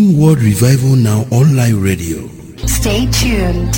World Revival Now Online Radio. Stay tuned.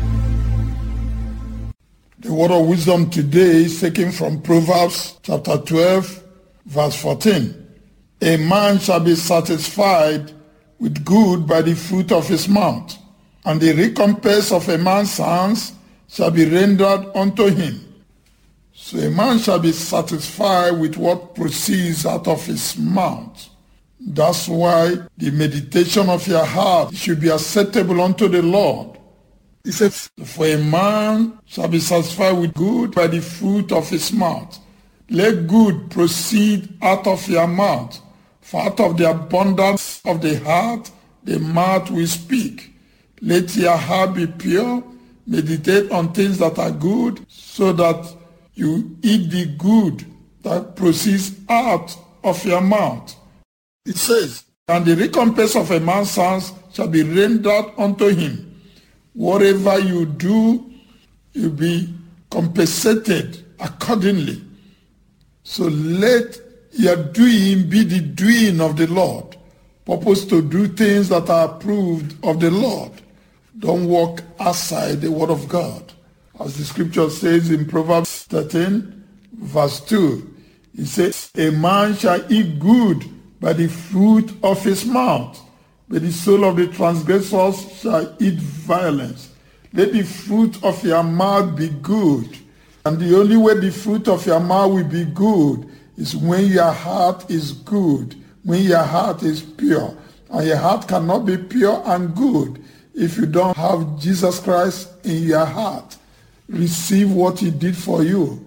The word of wisdom today is taken from Proverbs chapter 12, verse 14. A man shall be satisfied with good by the fruit of his mouth, and the recompense of a man's hands shall be rendered unto him. So a man shall be satisfied with what proceeds out of his mouth. That's why the meditation of your heart should be acceptable unto the Lord. He says, for a man shall be satisfied with good by the fruit of his mouth. Let good proceed out of your mouth, for out of the abundance of the heart, the mouth will speak. Let your heart be pure, meditate on things that are good, so that you eat the good that proceeds out of your mouth. It says, and the recompense of a man's hands shall be rendered unto him. Whatever you do, you'll be compensated accordingly. So let your doing be the doing of the Lord. Purpose to do things that are approved of the Lord. Don't walk outside the word of God. As the scripture says in Proverbs 13, verse 2, it says, a man shall eat good by the fruit of his mouth, but the soul of the transgressors shall eat violence. Let the fruit of your mouth be good. And the only way the fruit of your mouth will be good is when your heart is good, when your heart is pure. And your heart cannot be pure and good if you don't have Jesus Christ in your heart. Receive what he did for you.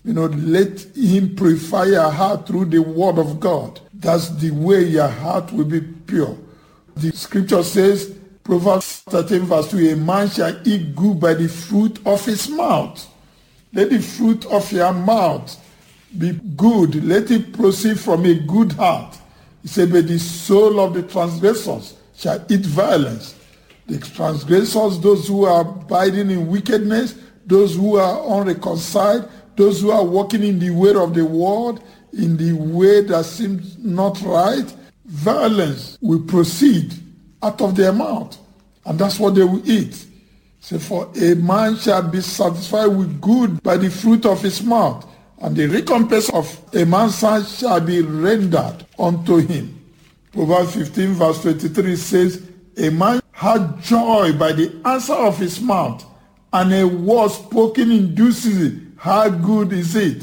Let him purify your heart through the word of God. That's the way your heart will be pure. The scripture says, Proverbs 13 verse 2, a man shall eat good by the fruit of his mouth. Let the fruit of your mouth be good. Let it proceed from a good heart. He said, but the soul of the transgressors shall eat violence. The transgressors, those who are abiding in wickedness, those who are unreconciled, those who are walking in the way of the world, in the way that seems not right, violence will proceed out of their mouth. And that's what they will eat. So for a man shall be satisfied with good by the fruit of his mouth, and the recompense of a man's hand shall be rendered unto him. Proverbs 15 verse 23 says, a man had joy by the answer of his mouth, and a word spoken in due season. How good is it?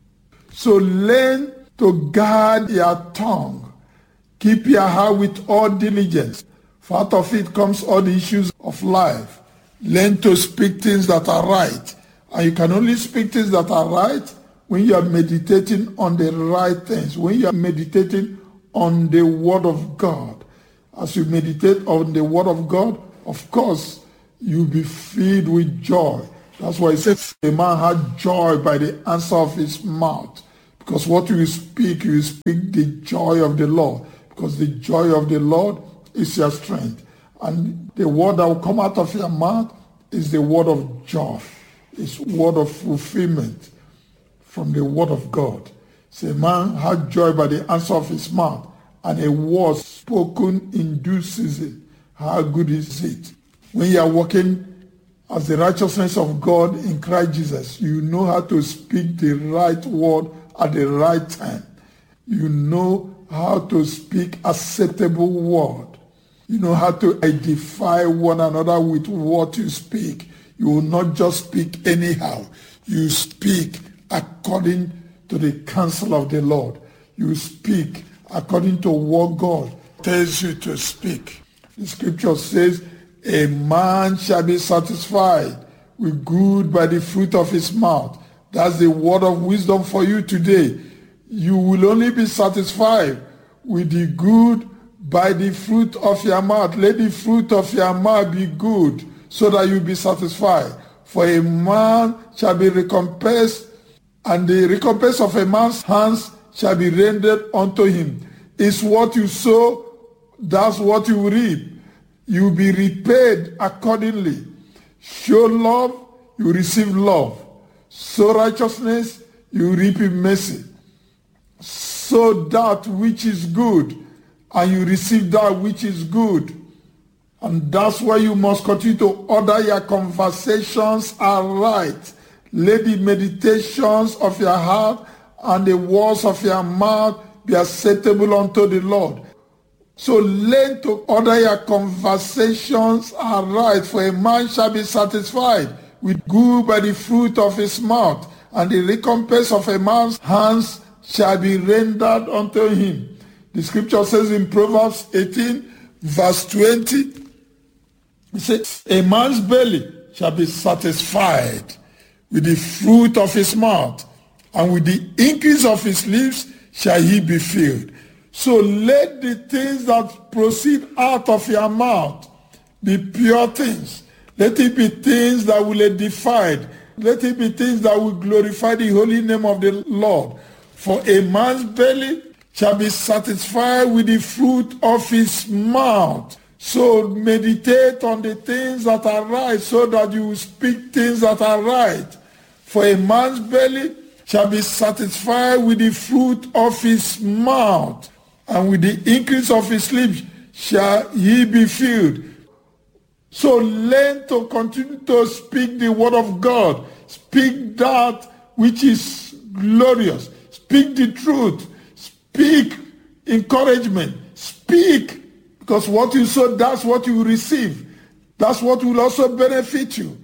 So learn to guard your tongue. Keep your heart with all diligence, for out of it comes all the issues of life. Learn to speak things that are right. And you can only speak things that are right when you are meditating on the right things, when you are meditating on the word of God. As you meditate on the word of God, of course, you'll be filled with joy. That's why it says a man had joy by the answer of his mouth. Because what you speak the joy of the Lord. Because the joy of the Lord is your strength. And the word that will come out of your mouth is the word of joy. It's word of fulfillment from the word of God. So a man had joy by the answer of his mouth, and a word spoken in due season. How good is it? When you are walking as the righteousness of God in Christ Jesus, you know how to speak the right word at the right time. You know how to speak acceptable word. You know how to edify one another with what you speak. You will not just speak anyhow. You speak according to the counsel of the Lord. You speak according to what God tells you to speak. The scripture says, a man shall be satisfied with good by the fruit of his mouth. That's the word of wisdom for you today. You will only be satisfied with the good by the fruit of your mouth. Let the fruit of your mouth be good, so that you'll be satisfied. For a man shall be recompensed, and the recompense of a man's hands shall be rendered unto him. It's what you sow, that's what you reap. You'll be repaid accordingly. Show love, you receive love. Sow righteousness, you reap in mercy. Sow that which is good, and you receive that which is good. And that's why you must continue to order your conversations aright. Let the meditations of your heart and the words of your mouth be acceptable unto the Lord. So learn to order your conversations aright, for a man shall be satisfied with good by the fruit of his mouth, and the recompense of a man's hands shall be rendered unto him. The scripture says in Proverbs 18, verse 20, it says, a man's belly shall be satisfied with the fruit of his mouth, and with the increase of his lips shall he be filled. So let the things that proceed out of your mouth be pure things. Let it be things that will edify. Let it be things that will glorify the holy name of the Lord. For a man's belly shall be satisfied with the fruit of his mouth. So meditate on the things that are right, so that you will speak things that are right. For a man's belly shall be satisfied with the fruit of his mouth, and with the increase of his lips shall he be filled. So learn to continue to speak the word of God. Speak that which is glorious. Speak the truth. Speak encouragement. Speak, because what you sow, that's what you will receive. That's what will also benefit you.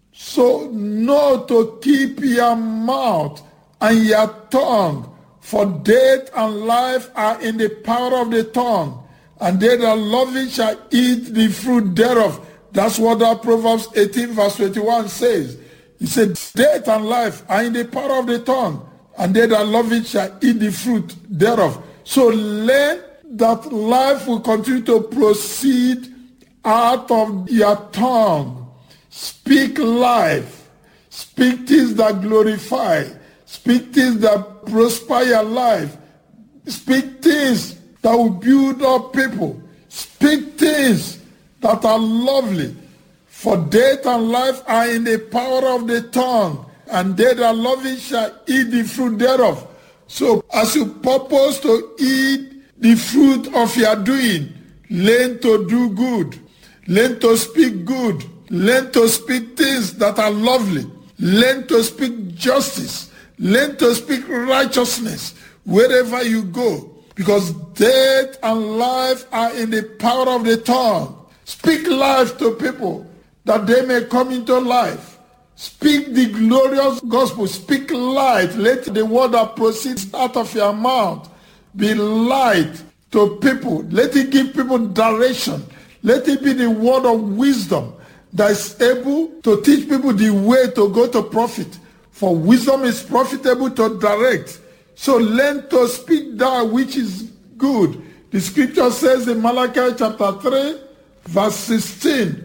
So know to keep your mouth and your tongue, for death and life are in the power of the tongue, and they that love it shall eat the fruit thereof. That's what that Proverbs 18 verse 21 says. He said, death and life are in the power of the tongue, and they that love it shall eat the fruit thereof. So learn that life will continue to proceed out of your tongue. Speak life. Speak things that glorify. Speak things that prosper your life. Speak things that will build up people. Speak things that are lovely. For death and life are in the power of the tongue, and they that love it shall eat the fruit thereof. So as you purpose to eat the fruit of your doing, learn to do good. Learn to speak good. Learn to speak things that are lovely. Learn to speak justice. Learn to speak righteousness wherever you go, because death and life are in the power of the tongue. Speak life to people that they may come into life. Speak the glorious gospel. Speak light. Let the word that proceeds out of your mouth be light to people. Let it give people direction. Let it be the word of wisdom that is able to teach people the way to go to profit. For wisdom is profitable to direct. So learn to speak that which is good. The scripture says in Malachi chapter 3, verse 16,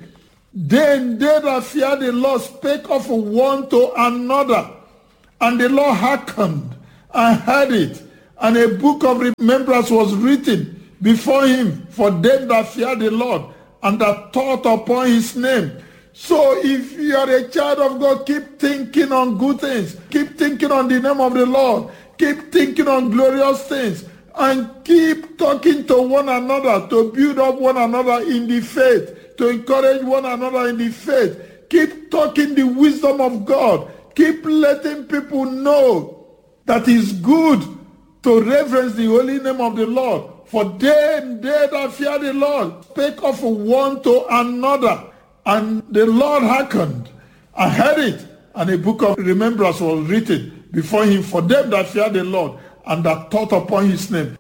then they that fear the Lord spake of one to another, and the Lord hearkened and heard it, and a book of remembrance was written before him for them that fear the Lord, and that thought upon his name. So if you are a child of God, keep thinking on good things. Keep thinking on the name of the Lord. Keep thinking on glorious things. And keep talking to one another to build up one another in the faith, to encourage one another in the faith. Keep talking the wisdom of God. Keep letting people know that it's good to reverence the holy name of the Lord. For them, they that fear the Lord spake of one to another. And the Lord hearkened and heard it, and a book of remembrance was written before him for them that fear the Lord and that thought upon his name.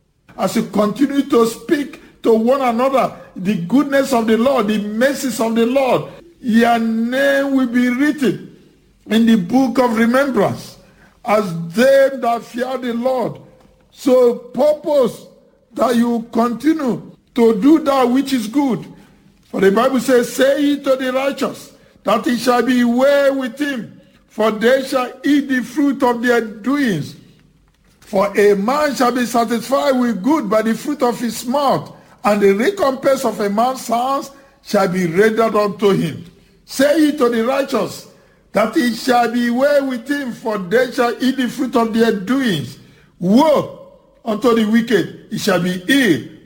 As you continue to speak to one another the goodness of the Lord, the mercies of the Lord, your name will be written in the book of remembrance as them that fear the Lord. So purpose that you continue to do that which is good. For the Bible says, say ye to the righteous, that it shall be well with him, for they shall eat the fruit of their doings. For a man shall be satisfied with good by the fruit of his mouth, and the recompense of a man's hands shall be rendered unto him. Say ye to the righteous, that it shall be well with him, for they shall eat the fruit of their doings. Woe unto the wicked, he shall be ill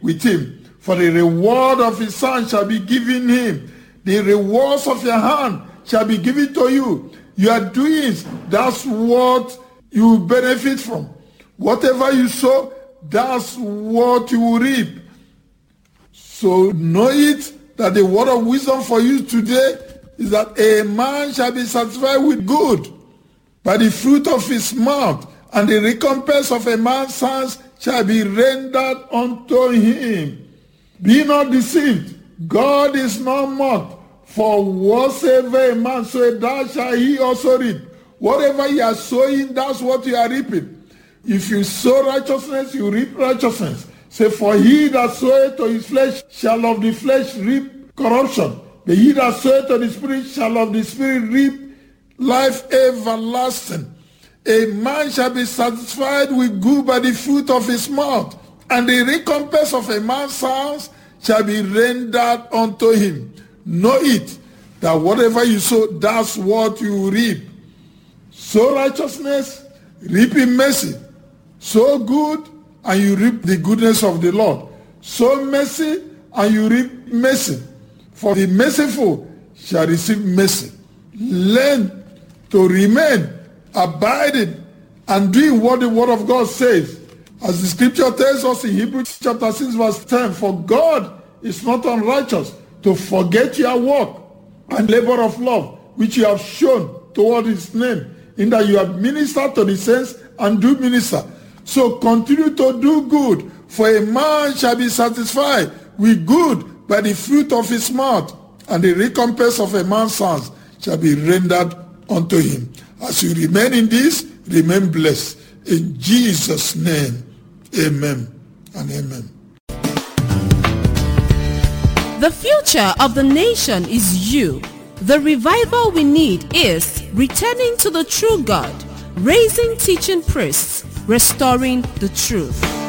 with him. For the reward of his hand shall be given him. The rewards of your hand shall be given to you. Your doings, that's what you benefit from. Whatever you sow, that's what you will reap. So know it that the word of wisdom for you today is that a man shall be satisfied with good by the fruit of his mouth, and the recompense of a man's hands shall be rendered unto him. Be not deceived. God is not mocked. For whatsoever a man soweth, that shall he also reap. Whatever you are sowing, that's what you are reaping. If you sow righteousness, you reap righteousness. Say, for he that soweth to his flesh shall of the flesh reap corruption. But he that soweth to the Spirit shall of the Spirit reap life everlasting. A man shall be satisfied with good by the fruit of his mouth, and the recompense of a man's hands shall be rendered unto him. Know it, that whatever you sow, that's what you reap. Sow righteousness, reap in mercy. Sow good, and you reap the goodness of the Lord. Sow mercy, and you reap mercy. For the merciful shall receive mercy. Learn to remain abiding and doing what the word of God says. As the scripture tells us in Hebrews chapter 6 verse 10, for God is not unrighteous to forget your work and labor of love, which you have shown toward his name, in that you have ministered to the saints and do minister. So continue to do good, for a man shall be satisfied with good by the fruit of his mouth, and the recompense of a man's hands shall be rendered unto him. As you remain in this, remain blessed. In Jesus' name, amen and amen. The future of the nation is you. The revival we need is returning to the true God, raising teaching priests, restoring the truth.